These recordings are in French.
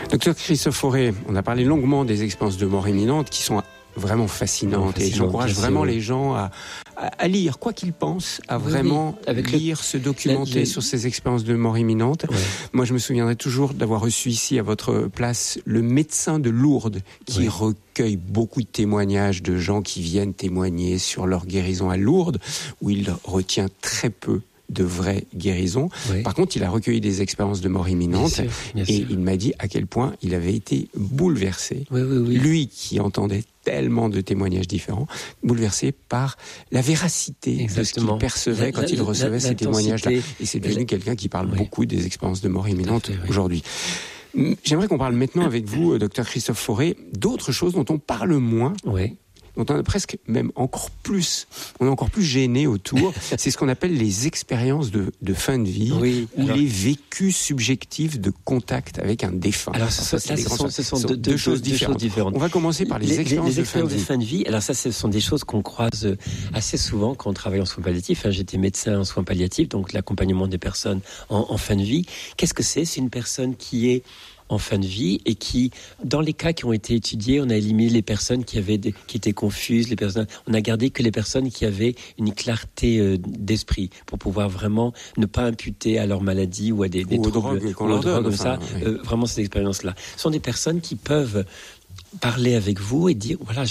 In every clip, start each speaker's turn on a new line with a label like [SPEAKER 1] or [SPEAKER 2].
[SPEAKER 1] Docteur Christophe Fauré, on a parlé longuement des expériences de mort imminente qui sont vraiment fascinantes, et j'encourage vraiment les gens à lire, quoi qu'ils pensent, à vraiment lire, se documenter sur ces expériences de mort imminente. Oui. Moi, je me souviendrai toujours d'avoir reçu ici à votre place le médecin de Lourdes qui recueille beaucoup de témoignages de gens qui viennent témoigner sur leur guérison à Lourdes, où il retient très peu de vraies guérisons. Oui. Par contre, il a recueilli des expériences de mort imminente bien sûr. Il m'a dit à quel point il avait été bouleversé. Oui. Lui qui entendait tellement de témoignages différents, bouleversé par la véracité de ce qu'il percevait quand il recevait ces témoignages-là. Et c'est devenu quelqu'un qui parle beaucoup des expériences de mort imminente aujourd'hui. J'aimerais qu'on parle maintenant avec vous, docteur Christophe Fauré, d'autres choses dont on parle moins. Oui. Dont on est presque même encore plus gêné autour, c'est ce qu'on appelle les expériences de fin de vie, ou les vécus subjectifs de contact avec un défunt.
[SPEAKER 2] Alors ce sont deux choses différentes.
[SPEAKER 1] On va commencer par les expériences de
[SPEAKER 2] fin de vie. Alors ça, ce sont des choses qu'on croise assez souvent quand on travaille en soins palliatifs. J'étais médecin en soins palliatifs, donc l'accompagnement des personnes en fin de vie. Qu'est-ce que c'est ? C'est une personne qui est en fin de vie et qui, dans les cas qui ont été étudiés, on a éliminé les personnes qui étaient confuses, on a gardé que les personnes qui avaient une clarté d'esprit pour pouvoir vraiment ne pas imputer à leur maladie ou à des troubles comme ça. Vraiment cette expérience-là. Ce sont des personnes qui peuvent parler avec vous et dire voilà,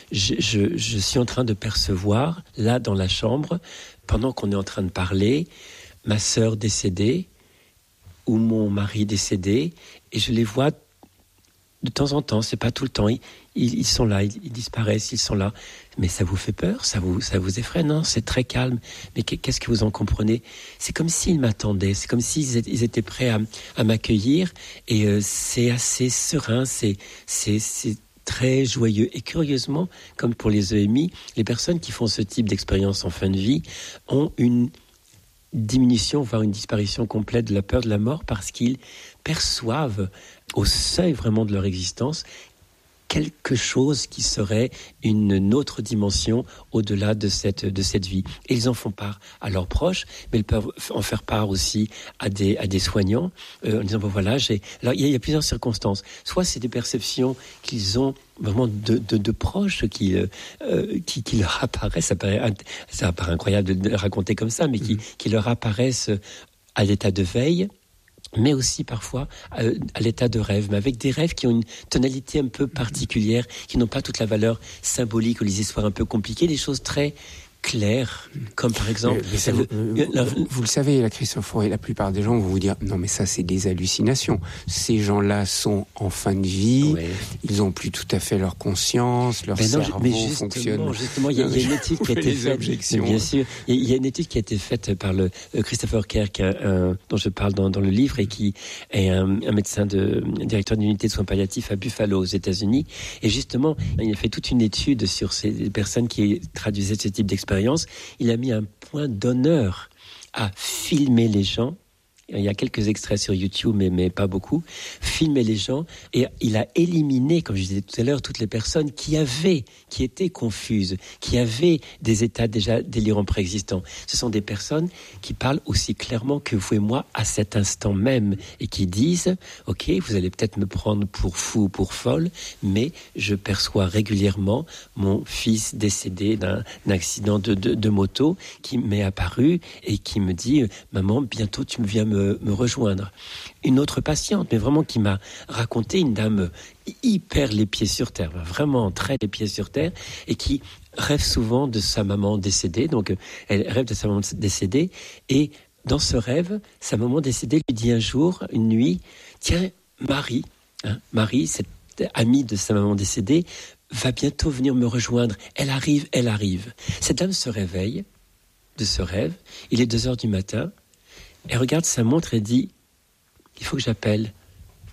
[SPEAKER 2] je suis en train de percevoir là dans la chambre, pendant qu'on est en train de parler, ma sœur décédée ou mon mari décédé, et je les vois de temps en temps, c'est pas tout le temps, ils sont là, ils disparaissent, ils sont là. Mais ça vous fait peur, ça vous effraie? Non, c'est très calme. Mais qu'est-ce que vous en comprenez? C'est comme s'ils m'attendaient, c'est comme s'ils étaient prêts à m'accueillir, et c'est assez serein, c'est très joyeux. Et curieusement, comme pour les EMI, les personnes qui font ce type d'expérience en fin de vie ont une diminution, voire une disparition complète de la peur de la mort, parce qu'ils perçoivent au seuil vraiment de leur existence quelque chose qui serait une autre dimension au-delà de cette vie. Et ils en font part à leurs proches, mais ils peuvent en faire part aussi à des soignants, en disant voilà, alors il y a plusieurs circonstances. Soit c'est des perceptions qu'ils ont vraiment de proches qui leur apparaissent. Ça paraît incroyable de le raconter comme ça, mais qui leur apparaissent à l'état de veille, mais aussi parfois à l'état de rêve, mais avec des rêves qui ont une tonalité un peu particulière, qui n'ont pas toute la valeur symbolique ou les histoires un peu compliquées, des choses très claires, comme par exemple...
[SPEAKER 1] Vous le savez, la Christophe Fauré, la plupart des gens vont vous dire « Non, mais ça, c'est des hallucinations. Ces gens-là sont en fin de vie, ils n'ont plus tout à fait leur conscience, leur cerveau fonctionne... »
[SPEAKER 2] Justement, il y a une étude qui a été faite... Bien sûr, il y a une étude qui a été faite par le Christopher Kirk, dont je parle dans le livre, et qui est un médecin directeur d'unité de soins palliatifs à Buffalo, aux États-Unis. Et justement, il a fait toute une étude sur ces personnes qui traduisaient ce type d'expérience. Il a mis un point d'honneur à filmer les gens. Il y a quelques extraits sur YouTube, mais pas beaucoup. Filmer les gens, et il a éliminé, comme je disais tout à l'heure, toutes les personnes qui étaient confuses, qui avaient des états déjà délirants préexistants. Ce sont des personnes qui parlent aussi clairement que vous et moi à cet instant même, et qui disent « Ok, vous allez peut-être me prendre pour fou ou pour folle, mais je perçois régulièrement mon fils décédé d'un accident de moto qui m'est apparu et qui me dit « Maman, bientôt tu me viens me rejoindre ». Une autre patiente, mais vraiment qui m'a raconté, une dame hyper les pieds sur terre, vraiment très les pieds sur terre, et qui rêve souvent de sa maman décédée. Donc elle rêve de sa maman décédée, et dans ce rêve, sa maman décédée lui dit un jour, une nuit, tiens, Marie, cette amie de sa maman décédée, va bientôt venir me rejoindre. Elle arrive. Cette dame se réveille de ce rêve, il est 2h du matin, elle regarde sa montre et dit « Il faut que j'appelle Marie ».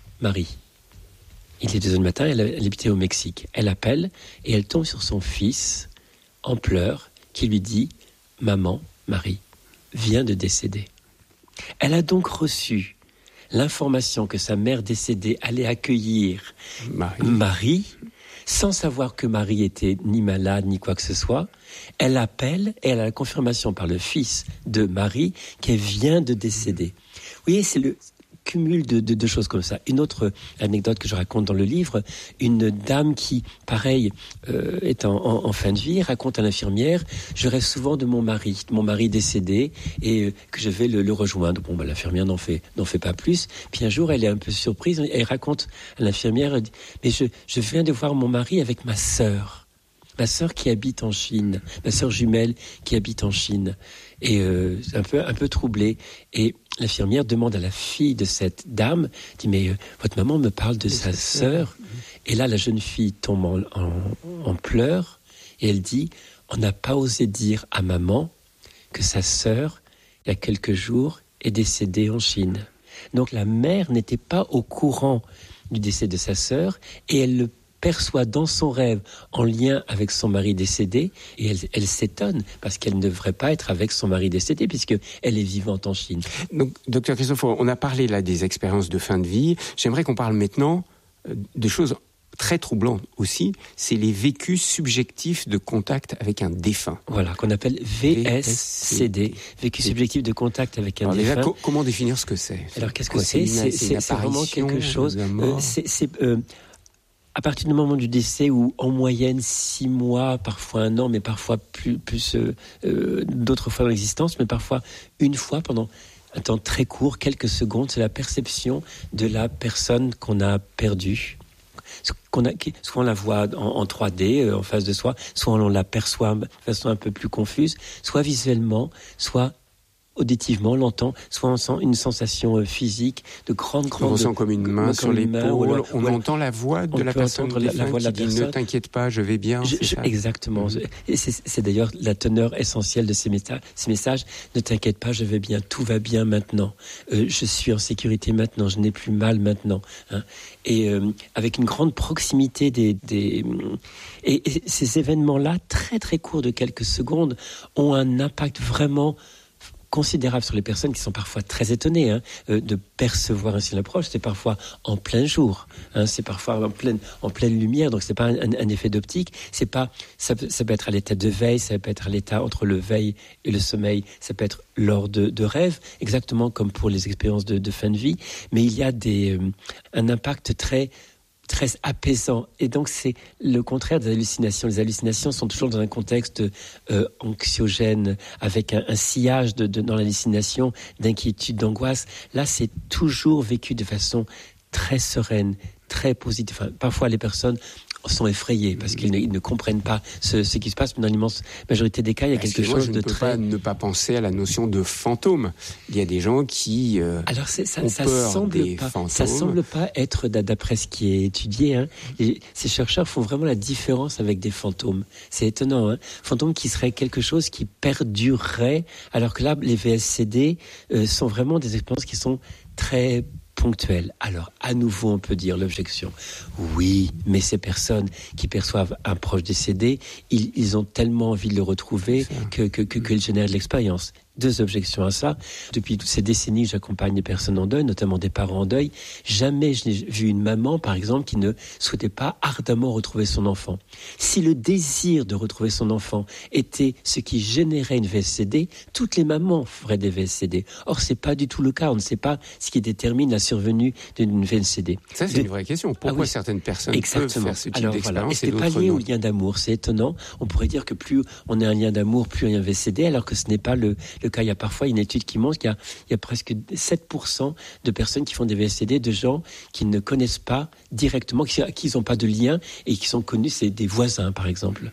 [SPEAKER 2] Il est 2h du matin, elle habitait au Mexique. Elle appelle et elle tombe sur son fils en pleurs qui lui dit « Maman, Marie, vient de décéder ». Elle a donc reçu l'information que sa mère décédée allait accueillir Marie, sans savoir que Marie était ni malade ni quoi que ce soit. Elle appelle et elle a la confirmation par le fils de Marie qu'elle vient de décéder. Vous voyez, cumul de choses comme ça. Une autre anecdote que je raconte dans le livre, une dame qui, pareil, est en fin de vie, raconte à l'infirmière, je rêve souvent de mon mari décédé, et que je vais le rejoindre. Bon, l'infirmière n'en fait pas plus. Puis un jour, elle est un peu surprise, elle raconte à l'infirmière, elle dit, mais je viens de voir mon mari avec ma sœur qui habite en Chine, ma sœur jumelle qui habite en Chine. Et un peu troublée. Et l'infirmière demande à la fille de cette dame, dit, mais votre maman me parle de sa sœur. Et là, la jeune fille tombe en pleurs, et elle dit, on n'a pas osé dire à maman que sa sœur, il y a quelques jours, est décédée en Chine. Donc la mère n'était pas au courant du décès de sa sœur, et elle le perçoit dans son rêve en lien avec son mari décédé, et elle s'étonne parce qu'elle ne devrait pas être avec son mari décédé puisqu'elle est vivante en Chine.
[SPEAKER 1] Donc, docteur Christophe, on a parlé là des expériences de fin de vie. J'aimerais qu'on parle maintenant de choses très troublantes aussi, c'est les vécus subjectifs de contact avec un défunt.
[SPEAKER 2] Voilà, qu'on appelle VSCD, vécu subjectif de contact avec un défunt.
[SPEAKER 1] Déjà, comment définir ce que c'est?
[SPEAKER 2] Alors qu'est-ce que c'est? C'est vraiment quelque chose... À partir du moment du décès, où en moyenne 6 mois, parfois 1 an, mais parfois plus d'autres fois dans l'existence, mais parfois une fois pendant un temps très court, quelques secondes, c'est la perception de la personne qu'on a perdue. Soit on la voit en 3D en face de soi, soit on la perçoit de façon un peu plus confuse, soit visuellement, soit auditivement, l'entend, soit on sent une sensation physique de grande...
[SPEAKER 1] On sent comme une main sur l'épaule, on entend la voix de la personne qui dit « Ne t'inquiète pas, je vais bien ».
[SPEAKER 2] Exactement. Et c'est d'ailleurs la teneur essentielle de ces messages. « Ne t'inquiète pas, je vais bien, tout va bien maintenant. Je suis en sécurité maintenant, je n'ai plus mal maintenant. » Et avec une grande proximité et ces événements-là, très très courts de quelques secondes, ont un impact vraiment considérable sur les personnes qui sont parfois très étonnées de percevoir ainsi l'approche. C'est parfois en plein jour, c'est parfois en pleine lumière, donc c'est pas un effet d'optique. C'est pas ça peut être à l'état de veille, ça peut être à l'état entre le veille et le sommeil, ça peut être lors de rêves, exactement comme pour les expériences de fin de vie. Mais il y a un impact très apaisant. Et donc, c'est le contraire des hallucinations. Les hallucinations sont toujours dans un contexte anxiogène, avec un sillage dans l'hallucination, d'inquiétude, d'angoisse. Là, c'est toujours vécu de façon très sereine, très positive. Enfin, parfois, les personnes sont effrayés parce qu'ils ne comprennent pas ce qui se passe, mais dans l'immense majorité des cas, il y a quelque chose de très...
[SPEAKER 1] Je ne peux pas penser à la notion de fantôme. Il y a des gens qui
[SPEAKER 2] Alors ça semble pas être, d'après ce qui est étudié, et ces chercheurs font vraiment la différence avec des fantômes. C'est étonnant, fantômes qui seraient quelque chose qui perdurerait, alors que là, les VSCD sont vraiment des expériences qui sont très ponctuel. Alors, à nouveau, on peut dire l'objection. Oui, mais ces personnes qui perçoivent un proche décédé, ils ont tellement envie de le retrouver qu'ils génèrent de l'expérience. 2 objections à ça. Depuis toutes ces décennies, j'accompagne des personnes en deuil, notamment des parents en deuil. Jamais je n'ai vu une maman, par exemple, qui ne souhaitait pas ardemment retrouver son enfant. Si le désir de retrouver son enfant était ce qui générait une VSCD, toutes les mamans feraient des VSCD. Or, c'est pas du tout le cas. On ne sait pas ce qui détermine la survenue d'une VSCD.
[SPEAKER 1] Ça, c'est une vraie question. Pourquoi certaines personnes peuvent faire ce type d'expérience
[SPEAKER 2] et d'autres non? C'est pas lié au lien d'amour. C'est étonnant. On pourrait dire que plus on a un lien d'amour, plus il y a un VSCD, alors que ce n'est pas le cas. Il y a parfois une étude qui montre qu'il y a presque 7% de personnes qui font des VSCD, de gens qui ne connaissent pas directement, qui n'ont pas de lien et qui sont connus, c'est des voisins par exemple.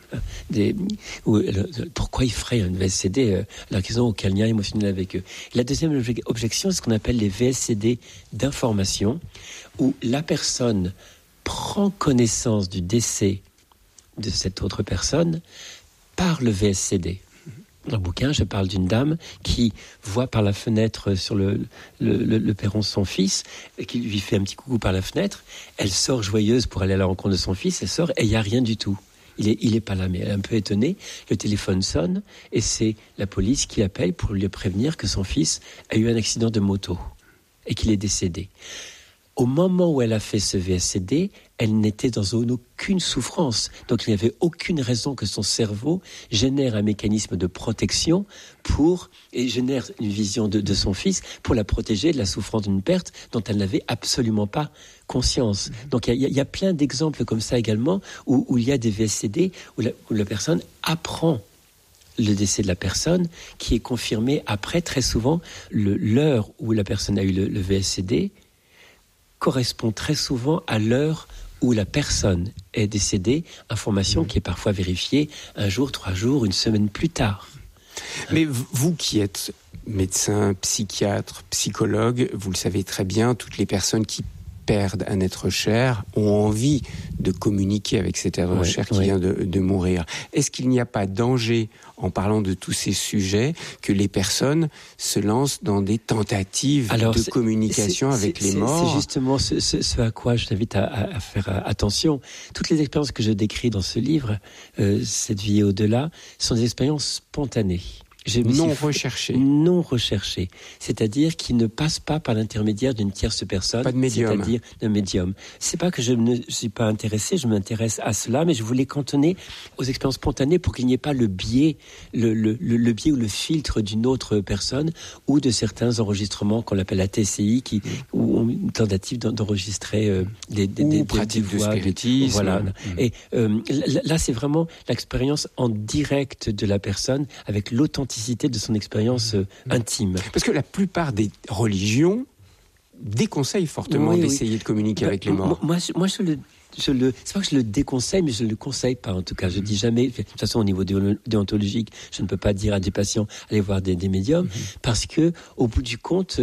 [SPEAKER 2] Pourquoi ils feraient un VSCD alors qu'ils n'ont aucun lien émotionnel avec eux? La deuxième objection, c'est ce qu'on appelle les VSCD d'information, où la personne prend connaissance du décès de cette autre personne par le VSCD. Dans le bouquin, je parle d'une dame qui voit par la fenêtre sur le perron son fils, et qui lui fait un petit coucou par la fenêtre. Elle sort joyeuse pour aller à la rencontre de son fils. Elle sort et il n'y a rien du tout. Il est pas là, mais elle est un peu étonnée. Le téléphone sonne et c'est la police qui appelle pour lui prévenir que son fils a eu un accident de moto et qu'il est décédé. au moment où elle a fait ce VSCD, elle n'était dans aucune souffrance. Donc il n'y avait aucune raison que son cerveau génère un mécanisme de protection et génère une vision de son fils pour la protéger de la souffrance d'une perte dont elle n'avait absolument pas conscience. Donc il y a plein d'exemples comme ça également où il y a des VSCD où la personne apprend le décès de la personne qui est confirmé après. Très souvent, l'heure où la personne a eu le VSCD correspond très souvent à l'heure où la personne est décédée, information qui est parfois vérifiée 1 jour, 3 jours, 1 semaine plus tard.
[SPEAKER 1] Mais vous qui êtes médecin, psychiatre, psychologue, vous le savez très bien, toutes les personnes qui perdent un être cher ont envie de communiquer avec cet être cher qui vient de mourir. Est-ce qu'il n'y a pas danger, en parlant de tous ces sujets, que les personnes se lancent dans des tentatives de communication avec les morts ?
[SPEAKER 2] C'est justement ce à quoi je t'invite à faire attention. Toutes les expériences que je décris dans ce livre, Cette vie et au-delà, sont des expériences spontanées. Non recherché, c'est-à-dire qui ne passe pas par l'intermédiaire d'une tierce personne,
[SPEAKER 1] pas de médium.
[SPEAKER 2] C'est-à-dire d'un médium. C'est pas que je ne suis pas intéressé, je m'intéresse à cela, mais je voulais cantonner aux expériences spontanées pour qu'il n'y ait pas le biais, le biais ou le filtre d'une autre personne ou de certains enregistrements qu'on appelle la TCI, ou une tentative d'enregistrer des
[SPEAKER 1] pratiques
[SPEAKER 2] voix,
[SPEAKER 1] de spiritisme.
[SPEAKER 2] Voilà. Et là, c'est vraiment l'expérience en direct de la personne avec l'authenticité de son expérience intime.
[SPEAKER 1] Parce que la plupart des religions déconseillent fortement d'essayer de communiquer avec les morts.
[SPEAKER 2] Moi, c'est pas que je le déconseille, mais je ne le conseille pas, en tout cas. Je dis jamais, de toute façon, au niveau déontologique, je ne peux pas dire à des patients, allez voir des médiums, parce que, au bout du compte,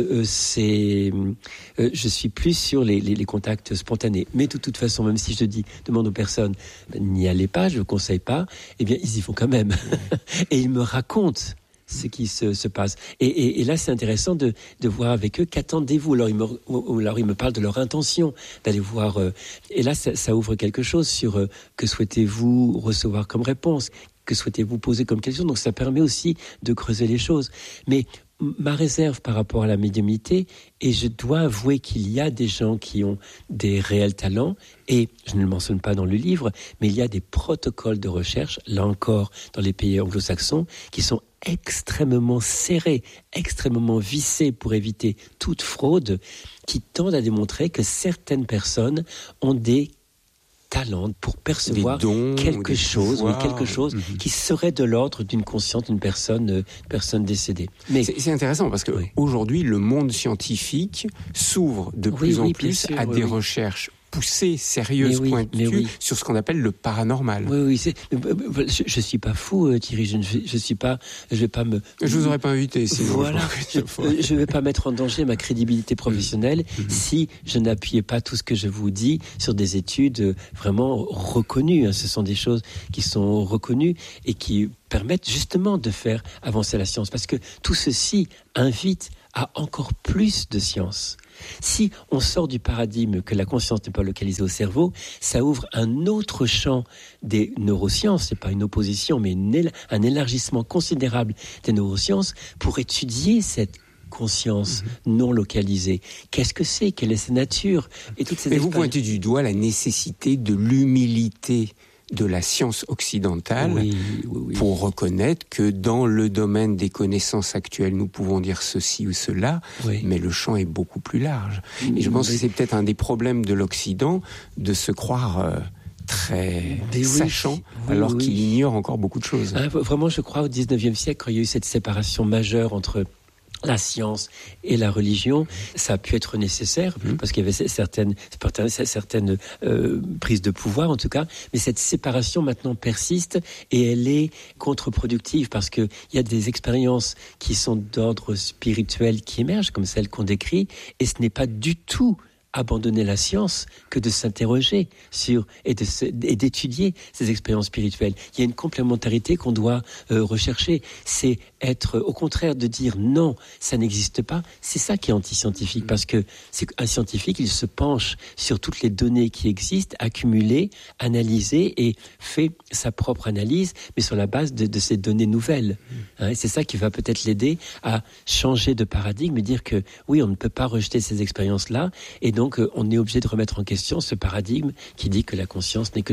[SPEAKER 2] je suis plus sur les contacts spontanés. Mais de toute façon, même si je demande aux personnes, n'y allez pas, je ne conseille pas, eh bien, ils y vont quand même. Et ils me racontent ce qui se passe. Et là, c'est intéressant de voir avec eux qu'attendez-vous. Alors, ils me parlent de leur intention d'aller voir. Et là, ça ouvre quelque chose sur que souhaitez-vous recevoir comme réponse, que souhaitez-vous poser comme question. Donc, ça permet aussi de creuser les choses. Mais ma réserve par rapport à la médiumnité, et je dois avouer qu'il y a des gens qui ont des réels talents, et je ne le mentionne pas dans le livre, mais il y a des protocoles de recherche, là encore, dans les pays anglo-saxons, qui sont extrêmement serrés, extrêmement vissés pour éviter toute fraude, qui tendent à démontrer que certaines personnes ont des talent pour percevoir quelque chose qui serait de l'ordre d'une conscience d'une personne décédée.
[SPEAKER 1] Mais c'est intéressant parce que aujourd'hui, le monde scientifique s'ouvre de plus en plus à des recherches poussées, sérieuses, pointues sur ce qu'on appelle le paranormal.
[SPEAKER 2] Je suis pas fou, Thierry. Je vais pas me.
[SPEAKER 1] Je vous aurais pas invité, sinon.
[SPEAKER 2] Voilà. Je vais pas mettre en danger ma crédibilité professionnelle si je n'appuyais pas tout ce que je vous dis sur des études vraiment reconnues. Ce sont des choses qui sont reconnues et qui permettent justement de faire avancer la science, parce que tout ceci invite à encore plus de science. Si on sort du paradigme que la conscience n'est pas localisée au cerveau, ça ouvre un autre champ des neurosciences, c'est pas une opposition, mais un élargissement considérable des neurosciences pour étudier cette conscience non localisée. Qu'est-ce que c'est ? Quelle est sa nature ? Et toutes ces
[SPEAKER 1] vous pointez du doigt la nécessité de l'humilité de la science occidentale pour reconnaître que dans le domaine des connaissances actuelles, nous pouvons dire ceci ou cela, mais le champ est beaucoup plus large. Et je pense que c'est peut-être un des problèmes de l'Occident de se croire très sachant alors qu'il ignore encore beaucoup de choses.
[SPEAKER 2] Vraiment, je crois au 19e siècle, quand il y a eu cette séparation majeure entre la science et la religion, ça a pu être nécessaire parce qu'il y avait certaines prises de pouvoir en tout cas, mais cette séparation maintenant persiste et elle est contre-productive parce que il y a des expériences qui sont d'ordre spirituel qui émergent comme celles qu'on décrit, et ce n'est pas du tout abandonner la science que de s'interroger sur et d'étudier ces expériences spirituelles. Il y a une complémentarité qu'on doit rechercher. C'est être, au contraire, de dire non, ça n'existe pas, c'est ça qui est anti-scientifique, parce que un scientifique, il se penche sur toutes les données qui existent, accumulées, analysées, et fait sa propre analyse, mais sur la base de ces données nouvelles. Hein, c'est ça qui va peut-être l'aider à changer de paradigme et dire que oui, on ne peut pas rejeter ces expériences-là, et donc on est obligé de remettre en question ce paradigme qui dit que la conscience n'est que